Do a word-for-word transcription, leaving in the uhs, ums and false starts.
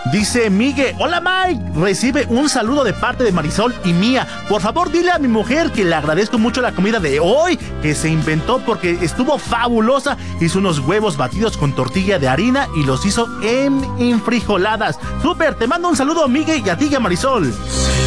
Dice Miguel, hola Mike, recibe un saludo de parte de Marisol y mía. Por favor, dile a mi mujer que le agradezco mucho la comida de hoy, que se inventó porque estuvo fabulosa. Hizo unos huevos batidos con tortilla de harina y los hizo en enfrijoladas. Súper, te mando un saludo, Miguel, y a ti y a Marisol.